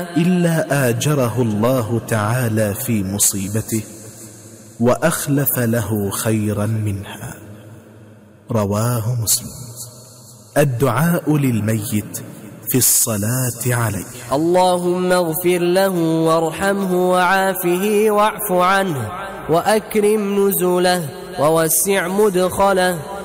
إلا آجره الله تعالى في مصيبته وأخلف له خيرا منها. رواه مسلم. الدعاء للميت في الصلاة عليه: اللهم اغفر له وارحمه وعافه واعف عنه وأكرم نزله ووسع مدخله